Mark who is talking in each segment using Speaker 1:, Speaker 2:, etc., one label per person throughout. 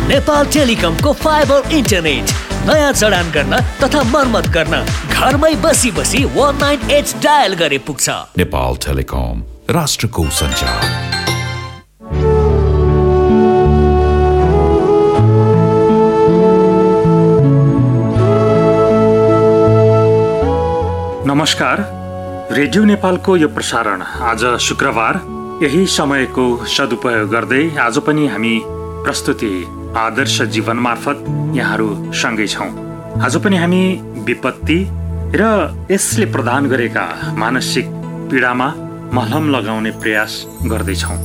Speaker 1: Nepal टेलिकमको fibre internet नयाँ जडान गर्न तथा मर्मत गर्न घरमै बसी 19H डायल गरे पुग्छ।
Speaker 2: नेपाल टेलिकम, राष्ट्रको सञ्चार।
Speaker 3: नमस्कार, रेडियो नेपालको यो प्रसारण आज शुक्रबार यही समयको सदुपयोग गर्दै आज पनि हामी प्रस्तुति आदर्श जीवन मार्फत यहाँहरू सँगै छौँ। आज पनि हामी विपत्ति र यसले प्रदान गरेका मानसिक पीडामा मलहम लगाउने प्रयास गर्दैछौँ।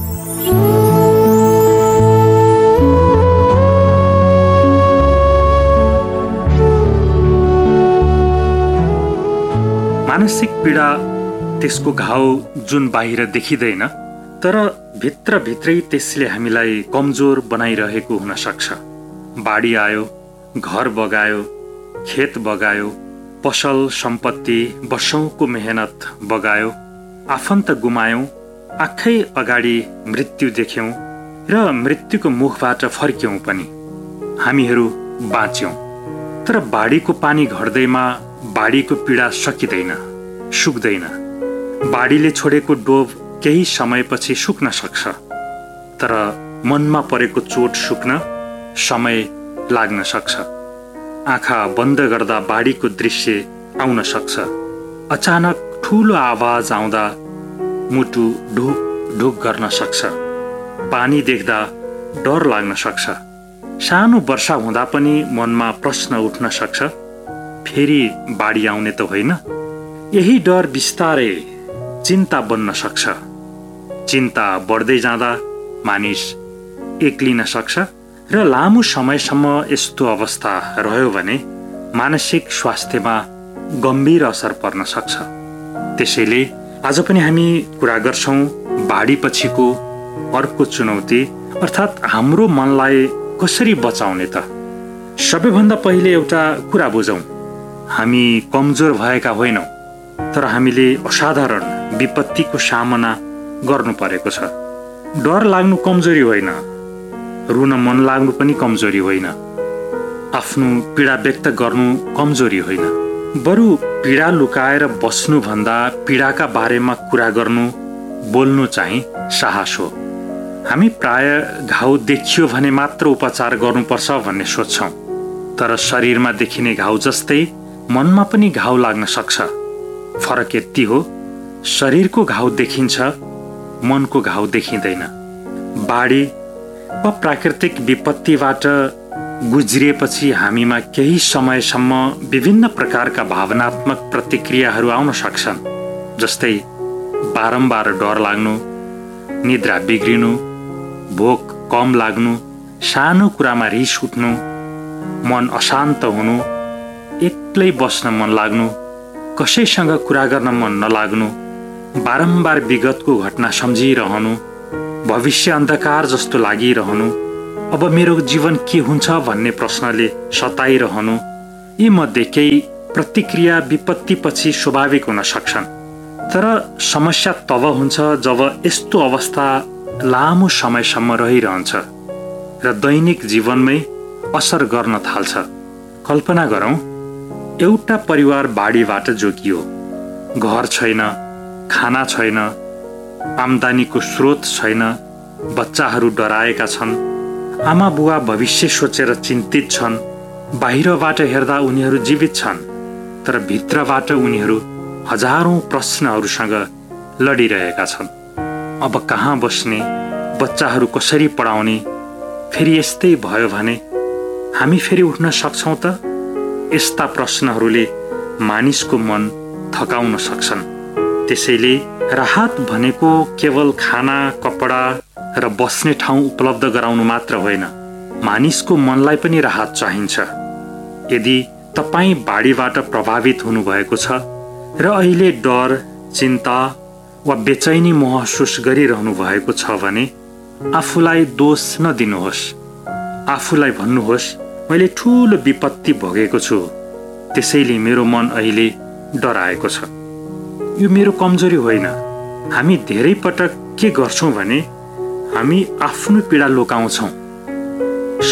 Speaker 3: मानसिक पीडा त्यसको घाउ जुन बाहिर देखिँदैन, तर भित्रभित्रै त्यसले हामीलाई कमजोर बनाइरहेको हुन सक्छ। बाढी आयो, घर बगायो, खेत बगायो, पसल सम्पत्ति वर्षौंको मेहनत बगायो, आफन्त गुमायौं, आँखै अगाडि मृत्यु देख्यौं र मृत्युको मुखबाट फर्क्यौं पनि। हामीहरू बाँच्यौं, तर बाढीको पानी घट्दैमा बाढीको पीडा सकिँदैन, सुक्दैन। बाढीले छोडेको डोब केही समयपछि सुक्न सक्छ, तर मनमा परेको चोट सुक्न समय लाग्न सक्छ। आँखा बन्द गर्दा बाढीको दृश्य आउन सक्छ। अचानक ठुलो आवाज आउँदा मुटु ढुक ढुक गर्न सक्छ। पानी देख्दा डर लाग्न सक्छ। सानो वर्षा हुँदा पनि मनमा प्रश्न उठ्न सक्छ, फेरि बाढी आउने त होइन? यही डर बिस्तारै चिन्ता बन्न सक्छ। चिन्ता बढ्दै जाँदा मानिस एक्लिन सक्छ र लामो समयसम्म यस्तो अवस्था रह्यो भने मानसिक स्वास्थ्यमा गम्भीर असर पर्न सक्छ। त्यसैले आज पनि हामी कुरा गर्छौँ बाढी पछिको अर्को चुनौती, अर्थात् हाम्रो मनलाई कसरी बचाउने त। सबैभन्दा पहिले एउटा कुरा बुझौँ, हामी कमजोर भएका होइनौँ, तर हामीले असाधारण विपत्तिको सामना गर्नु परेको छ। डर लाग्नु कमजोरी होइन, रुन मन लाग्नु पनि कमजोरी होइन, आफ्नो पीडा व्यक्त गर्नु कमजोरी होइन। बरु पीडा लुकाएर बस्नुभन्दा पीडाका बारेमा कुरा गर्नु, बोल्नु चाहिँ साहस हो। हामी प्राय घाउ देखियो भने मात्र उपचार गर्नुपर्छ भन्ने सोच्छौँ, तर शरीरमा देखिने घाउ जस्तै मनमा पनि घाउ लाग्न सक्छ। फरक यति हो, शरीरको घाउ देखिन्छ, मनको घाउ देखिँदैन। बाढी वा प्राकृतिक विपत्तिबाट गुज्रिएपछि हामीमा केही समयसम्म विभिन्न प्रकारका भावनात्मक प्रतिक्रियाहरू आउन सक्छन्, जस्तै बारम्बार डर लाग्नु, निद्रा बिग्रिनु, भोक कम लाग्नु, सानो कुरामा रिस उठ्नु, मन अशान्त हुनु, एक्लै बस्न मन लाग्नु, कसैसँग कुरा गर्न मन नलाग्नु, बारम्बार विगतको घटना सम्झिरहनु, भविष्य अन्धकार जस्तो लागिरहनु, अब मेरो जीवन के हुन्छ भन्ने प्रश्नले सताइरहनु। यी मध्ये केही प्रतिक्रिया विपत्तिपछि स्वाभाविक हुन सक्छन्, तर समस्या तब हुन्छ जब यस्तो अवस्था लामो समयसम्म रहिरहन्छ र दैनिक जीवनमै असर गर्न थाल्छ। कल्पना गरौँ, एउटा परिवार बाढीबाट जोगियो। घर छैन, खाना छैन, आम्दानीको स्रोत छैन, बच्चाहरू डराएका छन्, आमा बुवा भविष्य सोचेर चिन्तित छन्। बाहिरबाट हेर्दा उनीहरू जीवित छन्, तर भित्रबाट उनीहरू हजारौं प्रश्नहरूसँग लडिरहेका छन्। अब कहाँ बस्ने, बच्चाहरू कसरी पढाउने? फेरि यस्तै भयो भने हामी फेरि उठ्न सक्छौँ त? यस्ता प्रश्नहरूले मानिसको मन थकाउन सक्छन्। त्यसैले राहत भनेको केवल खाना, कपडा र बस्ने ठाउँ उपलब्ध गराउनु मात्र होइन, मानिसको मनलाई पनि राहत चाहिन्छ। यदि तपाईँ बाढीबाट प्रभावित हुनुभएको छ र अहिले डर, चिन्ता वा बेचैनी महसुस गरिरहनु भएको छ भने आफूलाई दोष नदिनुहोस्। आफूलाई भन्नुहोस्, मैले ठूलो विपत्ति भोगेको छु, त्यसैले मेरो मन अहिले डराएको छ। यो मेरो कमजोरी होइन। हामी धेरै पटक के गर्छौं भने हामी आफ्नो पीडा लुकाउँछौं।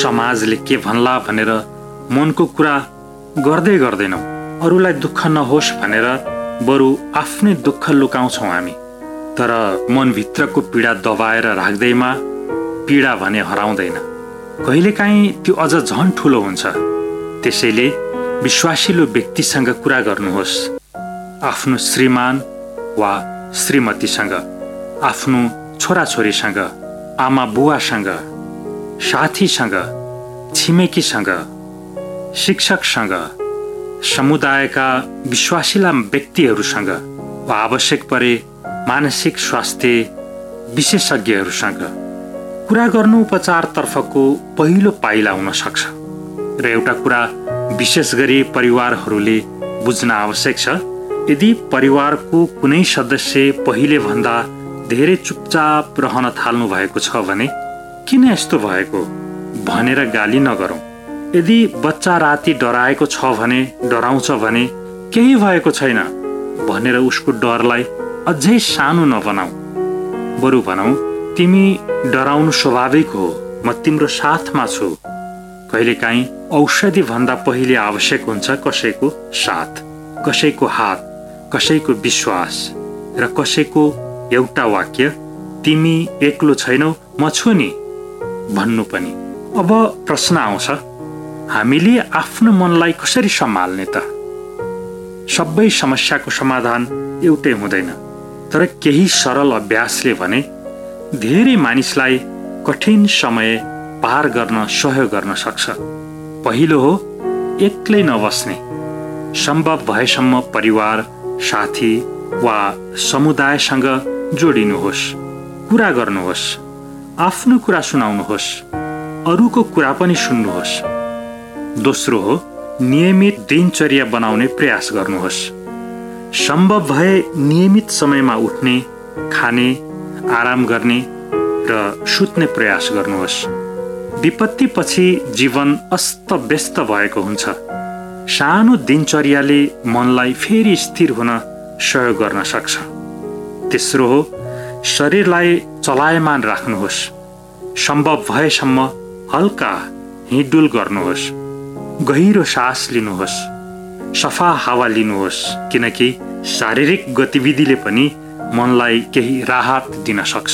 Speaker 3: समाजले के भन्ला भनेर मनको कुरा गर्दै गर्दैनौँ। अरूलाई दुःख नहोस् भनेर बरु आफ्नै दुःख लुकाउँछौँ हामी। तर मनभित्रको पीडा दबाएर राख्दैमा पीडा भने हराउँदैन, कहिलेकाहीँ त्यो अझ झन ठुलो हुन्छ। त्यसैले विश्वासिलो व्यक्तिसँग कुरा गर्नुहोस्, आफ्नो श्रीमान वा श्रीमतीसँग, आफ्नो छोराछोरीसँग, आमा बुवासँग, साथीसँग, छिमेकीसँग, शिक्षकसँग, समुदायका विश्वासिला व्यक्तिहरूसँग वा आवश्यक परे मानसिक स्वास्थ्य विशेषज्ञहरूसँग कुरा गर्नु उपचारतर्फको पहिलो पाइला हुन सक्छ। र एउटा कुरा विशेष गरी परिवारहरूले बुझ्न आवश्यक छ, यदि परिवारको कुनै सदस्य पहिले भन्दा धेरै चुपचाप रहन थाल्नु भएको छ भने किन यस्तो भएको भनेर गाली नगरौँ। यदि बच्चा राति डराएको छ भने, डराउँछ भने केही भएको छैन भनेर उसको डरलाई अझै सानो नबनाऊ। बरु भनौँ, तिमी डराउनु स्वाभाविक हो, म तिम्रो साथमा छु। कहिलेकाहीँ औषधि भन्दा पहिले आवश्यक हुन्छ कसैको साथ, कसैको हात, कसैको विश्वास र कसैको एउटा वाक्य, तिमी एक्लो छैनौ, म छु नि भन्नु पनि। अब प्रश्न आउँछ, हामीले आफ्नो मनलाई कसरी सम्हाल्ने त? सबै समस्याको समाधान एउटै हुँदैन, तर केही सरल अभ्यासले भने धेरै मानिसलाई कठिन समय पार गर्न सहयोग गर्न सक्छ। पहिलो हो एक्लै नबस्ने। सम्भव भएसम्म परिवार, साथी वा समुदायसँग जोडिनुहोस्, कुरा गर्नुहोस्, आफ्नो कुरा सुनाउनुहोस्, अरूको कुरा पनि सुन्नुहोस्। दोस्रो हो नियमित दिनचर्या बनाउने प्रयास गर्नुहोस्। सम्भव भए नियमित समयमा उठ्ने, खाने, आराम गर्ने र सुत्ने प्रयास गर्नुहोस्। विपत्तिपछि जीवन अस्तव्यस्त भएको हुन्छ। सानो दिनचर्याले मनलाई फेरि स्थिर हुन सहयोग गर्न सक्छ। तेस्रो हो शरीरलाई चलायमान राख्नुहोस्। सम्भव भएसम्म हल्का हिँडडुल गर्नुहोस्, गहिरो सास लिनुहोस्, सफा हावा लिनुहोस्, किनकि शारीरिक गतिविधिले पनि मनलाई केही राहत दिन सक्छ।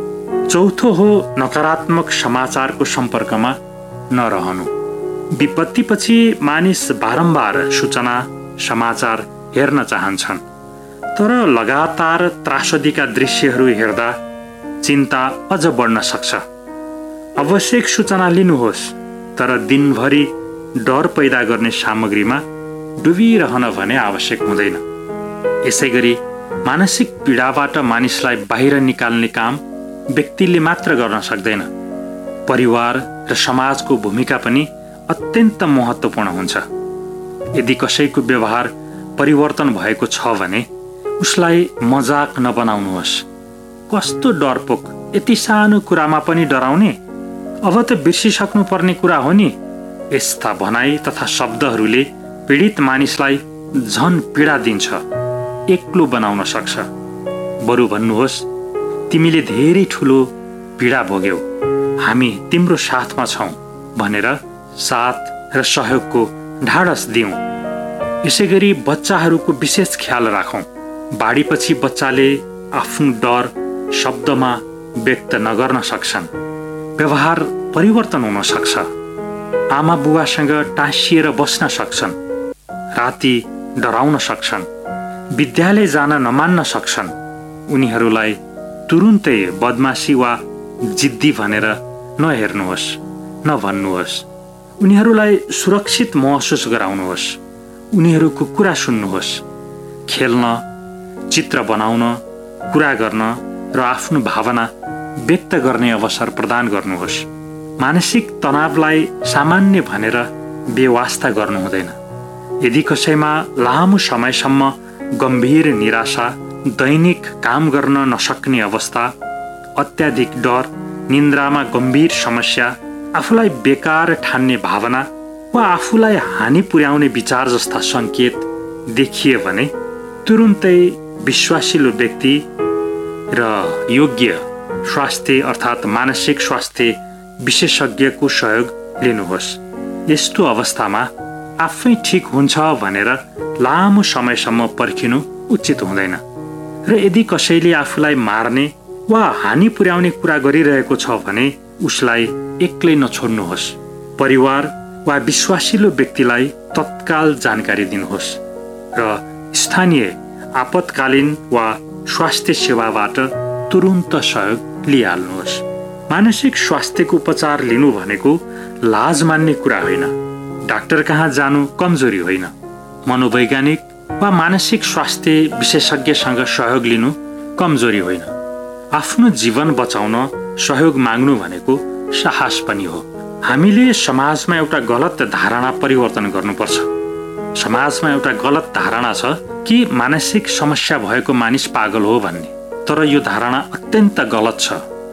Speaker 3: चौथो हो नकारात्मक समाचारको सम्पर्कमा नरहनु। विपत्तिपछि मानिस बारम्बार सूचना, समाचार हेर्न चाहन्छन्, तर लगातार त्रासदीका दृश्यहरू हेर्दा चिन्ता अझ बढ्न सक्छ। आवश्यक सूचना लिनुहोस्, तर दिनभरि डर पैदा गर्ने सामग्रीमा डुबिरहन भने आवश्यक हुँदैन। यसै गरी मानसिक पीडाबाट मानिसलाई बाहिर निकाल्ने काम व्यक्तिले मात्र गर्न सक्दैन। परिवार र समाजको भूमिका पनि अत्यन्त महत्त्वपूर्ण हुन्छ। यदि कसैको व्यवहार परिवर्तन भएको छ भने उसलाई मजाक नबनाउनुहोस्। कस्तो डरपोक, यति सानो कुरामा पनि डराउने, अब त बिर्सिसक्नु पर्ने कुरा हो नि। यस्ता भनाइ तथा शब्दहरूले पीडित मानिसलाई झन पीडा दिन्छ, एक्लो बनाउन सक्छ। बरु भन्नुहोस्, तिमीले धेरै ठुलो पीडा भोग्यौ, हामी तिम्रो साथमा छौँ भनेर साथ र सहयोगको ढाडस दिउँ। यसै गरी बच्चाहरूको विशेष ख्याल राखौँ। बाढीपछि बच्चाले आफ्नो डर शब्दमा व्यक्त नगर्न सक्छन्, व्यवहार परिवर्तन हुन सक्छ। आमा बुवासँग टाँसिएर बस्न सक्छन्, राति डराउन सक्छन्, विद्यालय जान नमान्न सक्छन्। उनीहरूलाई तुरुन्तै बदमासी वा जिद्दी भनेर नहेर्नुहोस्, नभन्नुहोस्। उनीहरूलाई सुरक्षित महसुस गराउनुहोस्। उनीहरूको कुरा सुन्नुहोस्। खेल्न, चित्र बनाउन, कुरा गर्न र आफ्नो भावना व्यक्त गर्ने अवसर प्रदान गर्नुहोस्। मानसिक तनावलाई सामान्य भनेर बेवास्ता गर्नु हुँदैन। यदि कसैमा लामो समयसम्म गम्भीर निराशा, दैनिक काम गर्न नसक्ने अवस्था, अत्याधिक डर, निन्द्रामा गम्भीर समस्या, आफूलाई बेकार ठान्ने भावना वा आफूलाई हानि पुर्याउने विचार जस्ता सङ्केत देखिए भने तुरुन्तै विश्वासिलो व्यक्ति र योग्य स्वास्थ्य अर्थात् मानसिक स्वास्थ्य विशेषज्ञको सहयोग लिनुहोस्। यस्तो अवस्थामा आफै ठिक हुन्छ भनेर लामो समयसम्म पर्खिनु उचित हुँदैन र यदि कसैले आफूलाई मार्ने वा हानि पुर्याउने कुरा गरिरहेको छ भने उसलाई एक्लै नछोड्नुहोस्। परिवार वा विश्वासिलो व्यक्तिलाई तत्काल जानकारी दिनुहोस् र स्थानीय आपतकालीन वा स्वास्थ्य सेवाबाट तुरुन्त सहयोग लिइहाल्नुहोस्। मानसिक स्वास्थ्यको उपचार लिनु भनेको लाज मान्ने कुरा होइन। डाक्टर कहाँ जानु कमजोरी होइन। मनोवैज्ञानिक वा मानसिक स्वास्थ्य विशेषज्ञसँग सहयोग लिनु कमजोरी होइन। आफ्नो जीवन बचाउन सहयोग माग्नु भनेको साहस पनि हो। हामीले समाजमा एउटा गलत धारणा परिवर्तन गर्नुपर्छ। समाजमा एउटा गलत धारणा छ कि मानसिक समस्या भएको मानिस पागल हो भन्ने, तर यो धारणा अत्यन्त गलत छ।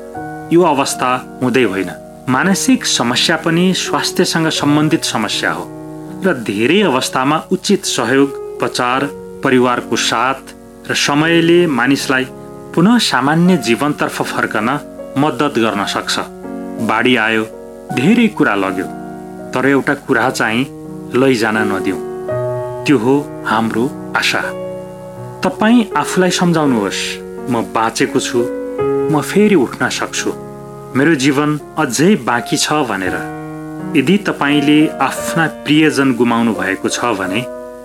Speaker 3: यो अवस्था हुँदै होइन। मानसिक समस्या पनि स्वास्थ्यसँग सम्बन्धित समस्या हो र धेरै अवस्थामा उचित सहयोग, उपचार, परिवारको साथ र समयले मानिसलाई पुनः सामान्य जीवनतर्फ फर्कन मद्दत गर्न सक्छ। बाढी आयो, धेरै कुरा लग्यो, तर एउटा कुरा चाहिँ लैजान नदिऊ, त्यो हो हाम्रो आशा। तपाईँ आफूलाई सम्झाउनुहोस्, म बाँचेको छु, म फेरि उठ्न सक्छु, मेरो जीवन अझै बाँकी छ भनेर। यदि तपाईँले आफ्ना प्रियजन गुमाउनु भएको छ भने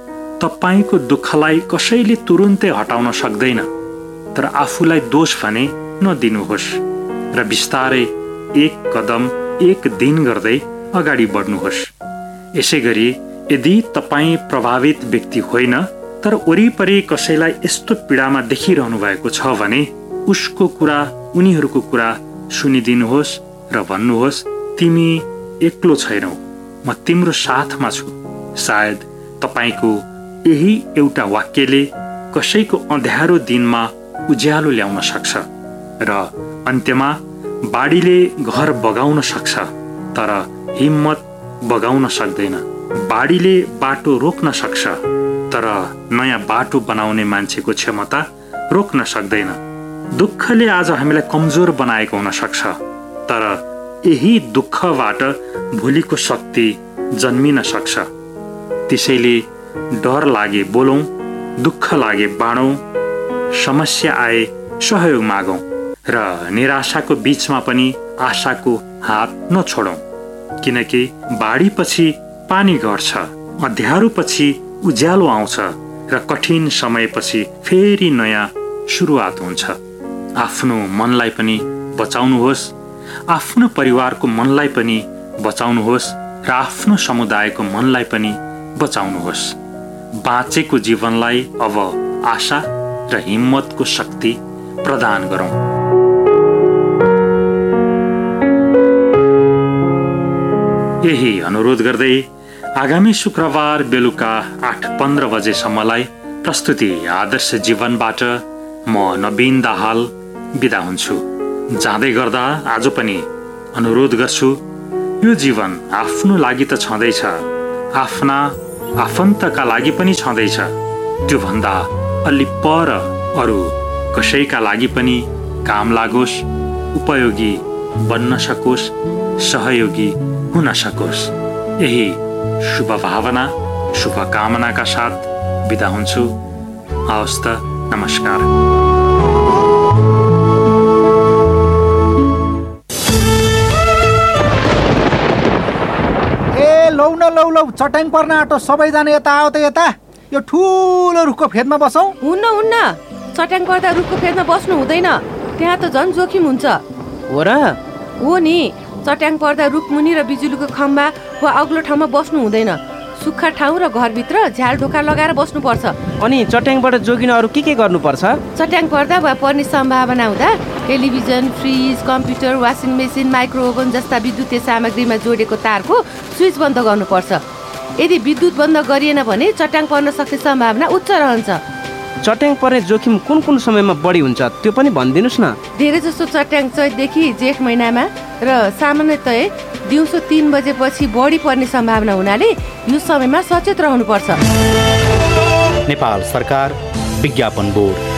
Speaker 3: तपाईँको दुःखलाई कसैले तुरुन्तै हटाउन सक्दैन, तर आफूलाई दोष भने नदिनुहोस् र बिस्तारै एक कदम एक दिन गर्दै अगाडि बढ्नुहोस्। यसै गरी यदि तपाईँ प्रभावित व्यक्ति होइन तर वरिपरि कसैलाई यस्तो पीडामा देखिरहनु भएको छ भने उसको कुरा, उनीहरूको कुरा सुनिदिनुहोस् र भन्नुहोस्, तिमी एक्लो छैनौ, म तिम्रो साथमा छु। सायद तपाईँको यही एउटा वाक्यले कसैको अँध्यारो दिनमा उज्यालो ल्याउन सक्छ र अन्त्यमा बाढीले घर बगाउन सक्छ तर हिम्मत बगाउन सक्दैन। बाढीले बाटो रोक्न सक्छ तर नयाँ बाटो बनाउने मान्छेको क्षमता रोक्न सक्दैन। दुःखले आज हामीलाई कमजोर बनाएको हुन सक्छ, तर यही दुःखबाट भोलिको शक्ति जन्मिन सक्छ। त्यसैले डर लागे बोलौं, दुःख लागे बाँडौं, समस्या आए सहयोग मागौं र निराशाको बीचमा पनि आशाको हात नछोडौं। किनकि बाढीपछि पानी घट्छ, अँध्यारोपछि उज्यालो आउँछ र कठिन समयपछि फेरि नयाँ सुरुवात हुन्छ। आफ्नो मनलाई पनि बचाउनुहोस्, आफ्नो परिवारको मनलाई पनि बचाउनुहोस् र आफ्नो समुदायको मनलाई पनि बचाउनुहोस्। बाँचेको जीवनलाई अब आशा र हिम्मतको शक्ति प्रदान गरौँ। यही अनुरोध गर्दै आगामी शुक्रबार बेलुका 8:15 बजेसम्मलाई प्रस्तुति आदर्श जीवनबाट म नवीन दाहाल बिदा हुन्छु। जाँदै गर्दा आज पनि अनुरोध गर्छु, यो जीवन आफ्नो लागि त छँदैछ, आफ्ना आफन्तका लागि पनि छँदैछ, त्यो भन्दा अलि पर अरू कसैका लागि पनि काम लागोस्, उपयोगी बन्न सकोस्, सहयोगी हुन सकोस्। यही शुभ भावना, शुभकामनाका साथ बिदा हुन्छु। हवस् त, नमस्कार।
Speaker 4: लौ चट्याङ पर्न आँटो, सबैजना यता आओ त यता। यो ठुलो रुखको फेदमा बसौँ।
Speaker 5: हुन्न, चट्याङ पर्दा रुखको फेदमा बस्नु हुँदैन, त्यहाँ त झन् जोखिम हुन्छ।
Speaker 4: हो र?
Speaker 5: हो नि, चट्याङ पर्दा रुखमुनि र बिजुलीको खम्बा वा अग्लो ठाउँमा बस्नु हुँदैन। सुक्खा ठाउँ र घरभित्र झ्याल ढोका लगाएर बस्नुपर्छ।
Speaker 4: अनि चट्याङबाट जोगिन अरू के गर्नुपर्छ?
Speaker 5: चट्याङ पर्दा वा पर्ने सम्भावना हुँदा television, fridge, computer, washing machine, micro oven जस्ता विद्युतीय सामग्रीमा जोडेको तारको स्विच बन्द गर्नुपर्छ। यदि विद्युत बन्द गरिएन भने चट्याङ पर्न सक्ने सम्भावना उच्च रहन्छ।
Speaker 4: चट्याङ पर्ने जोखिम कुन समयमा बढी हुन्छ त्यो पनि भनिदिनुस् न।
Speaker 5: धेरै जसो चट्याङ चैतदेखि जेठ महिनामा र सामान्यतया दिउँसो 3 बजेपछि बढी पर्ने सम्भावना हुनाले यो समयमा सचेत रहनुपर्छ।
Speaker 6: नेपाल सरकार विज्ञापन बोर्ड।